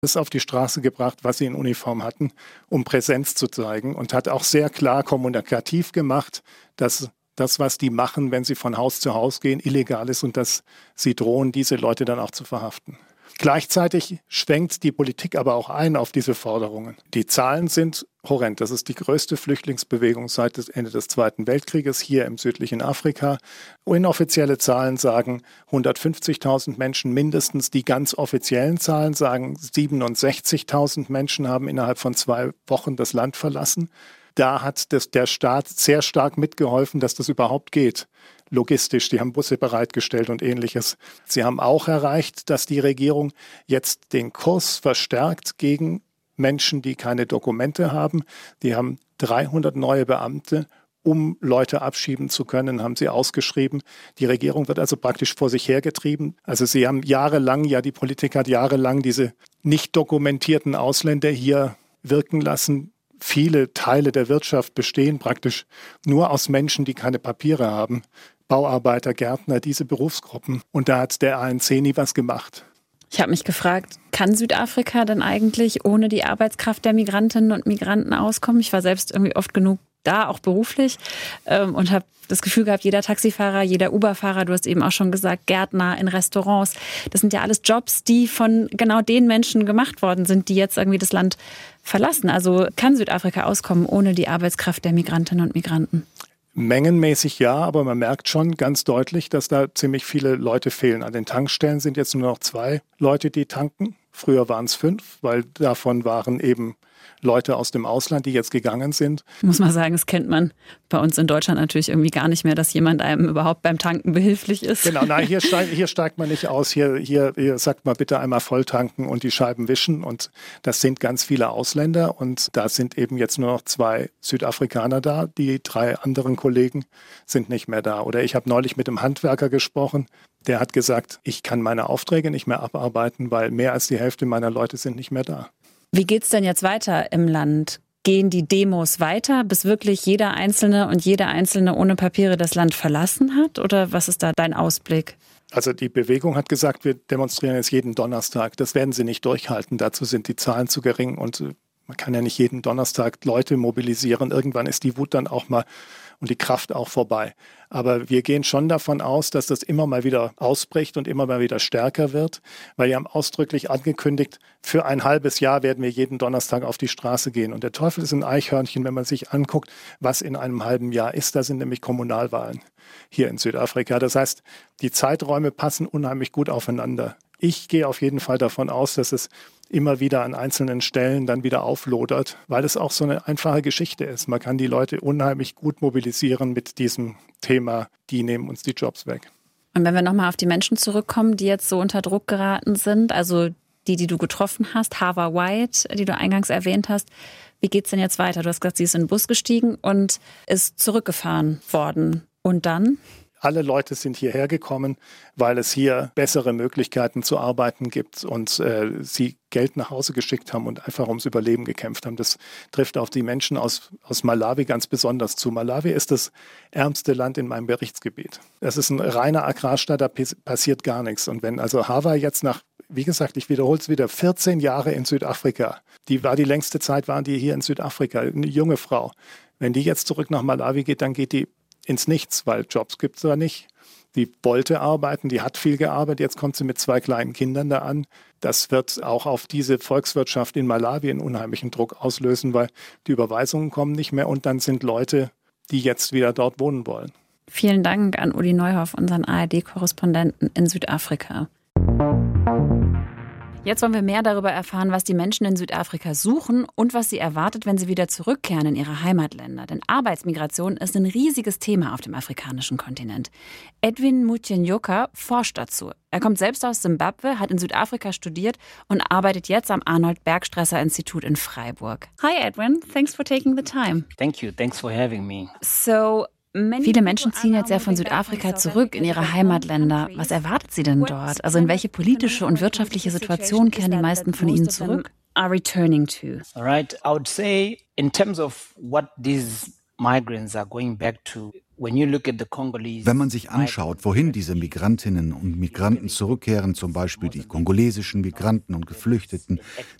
das auf die Straße gebracht, was sie in Uniform hatten, um Präsenz zu zeigen und hat auch sehr klar kommunikativ gemacht, dass das, was die machen, wenn sie von Haus zu Haus gehen, illegal ist und dass sie drohen, diese Leute dann auch zu verhaften. Gleichzeitig schwenkt die Politik aber auch ein auf diese Forderungen. Die Zahlen sind horrend. Das ist die größte Flüchtlingsbewegung seit dem Ende des Zweiten Weltkrieges hier im südlichen Afrika. Inoffizielle Zahlen sagen 150.000 Menschen mindestens. Die ganz offiziellen Zahlen sagen 67.000 Menschen haben innerhalb von 2 Wochen das Land verlassen. Da hat der Staat sehr stark mitgeholfen, dass das überhaupt geht. Logistisch, die haben Busse bereitgestellt und Ähnliches. Sie haben auch erreicht, dass die Regierung jetzt den Kurs verstärkt gegen Menschen, die keine Dokumente haben. Die haben 300 neue Beamte, um Leute abschieben zu können, haben sie ausgeschrieben. Die Regierung wird also praktisch vor sich hergetrieben. Also sie haben jahrelang, die Politik hat jahrelang diese nicht dokumentierten Ausländer hier wirken lassen. Viele Teile der Wirtschaft bestehen praktisch nur aus Menschen, die keine Papiere haben. Bauarbeiter, Gärtner, diese Berufsgruppen. Und da hat der ANC nie was gemacht. Ich habe mich gefragt, kann Südafrika denn eigentlich ohne die Arbeitskraft der Migrantinnen und Migranten auskommen? Ich war selbst irgendwie oft genug da, auch beruflich, und habe das Gefühl gehabt, jeder Taxifahrer, jeder Uber-Fahrer, du hast eben auch schon gesagt, Gärtner in Restaurants, das sind ja alles Jobs, die von genau den Menschen gemacht worden sind, die jetzt irgendwie das Land verlassen. Also kann Südafrika auskommen ohne die Arbeitskraft der Migrantinnen und Migranten? Mengenmäßig ja, aber man merkt schon ganz deutlich, dass da ziemlich viele Leute fehlen. An den Tankstellen sind jetzt nur noch 2 Leute, die tanken. Früher waren es 5, weil davon waren eben Leute aus dem Ausland, die jetzt gegangen sind. Muss man sagen, das kennt man bei uns in Deutschland natürlich irgendwie gar nicht mehr, dass jemand einem überhaupt beim Tanken behilflich ist. Genau, nein, hier steigt man nicht aus. Hier sagt man bitte einmal voll tanken und die Scheiben wischen. Und das sind ganz viele Ausländer. Und da sind eben jetzt nur noch 2 Südafrikaner da. Die 3 anderen Kollegen sind nicht mehr da. Oder ich habe neulich mit einem Handwerker gesprochen. Der hat gesagt, ich kann meine Aufträge nicht mehr abarbeiten, weil mehr als die Hälfte meiner Leute sind nicht mehr da. Wie geht's denn jetzt weiter im Land? Gehen die Demos weiter, bis wirklich jeder Einzelne und jede Einzelne ohne Papiere das Land verlassen hat? Oder was ist da dein Ausblick? Also die Bewegung hat gesagt, wir demonstrieren jetzt jeden Donnerstag. Das werden sie nicht durchhalten. Dazu sind die Zahlen zu gering und man kann ja nicht jeden Donnerstag Leute mobilisieren. Irgendwann ist die Wut dann auch mal und die Kraft auch vorbei. Aber wir gehen schon davon aus, dass das immer mal wieder ausbricht und immer mal wieder stärker wird, weil wir haben ausdrücklich angekündigt, für ein halbes Jahr werden wir jeden Donnerstag auf die Straße gehen. Und der Teufel ist ein Eichhörnchen, wenn man sich anguckt, was in einem halben Jahr ist. Da sind nämlich Kommunalwahlen hier in Südafrika. Das heißt, die Zeiträume passen unheimlich gut aufeinander. Ich gehe auf jeden Fall davon aus, dass es immer wieder an einzelnen Stellen dann wieder auflodert, weil es auch so eine einfache Geschichte ist. Man kann die Leute unheimlich gut mobilisieren mit diesem Thema, die nehmen uns die Jobs weg. Und wenn wir nochmal auf die Menschen zurückkommen, die jetzt so unter Druck geraten sind, also die du getroffen hast, Hava White, die du eingangs erwähnt hast, wie geht's denn jetzt weiter? Du hast gesagt, sie ist in den Bus gestiegen und ist zurückgefahren worden. Und dann? Alle Leute sind hierher gekommen, weil es hier bessere Möglichkeiten zu arbeiten gibt und sie Geld nach Hause geschickt haben und einfach ums Überleben gekämpft haben. Das trifft auf die Menschen aus Malawi ganz besonders zu. Malawi ist das ärmste Land in meinem Berichtsgebiet. Es ist ein reiner Agrarstaat, da passiert gar nichts. Und wenn also Hava jetzt wie gesagt, ich wiederhole es wieder, 14 Jahre in Südafrika, die längste Zeit waren die hier in Südafrika, eine junge Frau. Wenn die jetzt zurück nach Malawi geht, dann geht die ins Nichts, weil Jobs gibt es da nicht. Die wollte arbeiten, die hat viel gearbeitet, jetzt kommt sie mit 2 kleinen Kindern da an. Das wird auch auf diese Volkswirtschaft in Malawi einen unheimlichen Druck auslösen, weil die Überweisungen kommen nicht mehr und dann sind Leute, die jetzt wieder dort wohnen wollen. Vielen Dank an Uli Neuhoff, unseren ARD-Korrespondenten in Südafrika. Jetzt wollen wir mehr darüber erfahren, was die Menschen in Südafrika suchen und was sie erwartet, wenn sie wieder zurückkehren in ihre Heimatländer. Denn Arbeitsmigration ist ein riesiges Thema auf dem afrikanischen Kontinent. Edwin Mutyenjoka forscht dazu. Er kommt selbst aus Simbabwe, hat in Südafrika studiert und arbeitet jetzt am Arnold-Bergstresser-Institut in Freiburg. Hi Edwin, thanks for taking the time. Thank you, thanks for having me. Viele Menschen ziehen jetzt ja von Südafrika zurück in ihre Heimatländer. Was erwartet sie denn dort? Also in welche politische und wirtschaftliche Situation kehren die meisten von ihnen zurück? All right, I would say in terms of what these Wenn man sich anschaut, wohin diese Migrantinnen und Migranten zurückkehren, zum Beispiel die kongolesischen Migranten und Geflüchteten,